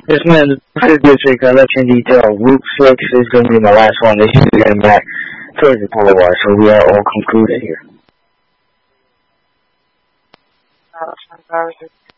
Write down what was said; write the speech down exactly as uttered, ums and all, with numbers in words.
Yes, man, the district, I left you in detail. Route six is going to be my last one. They should be getting back towards the boulevard, so we are all concluded here. Uh,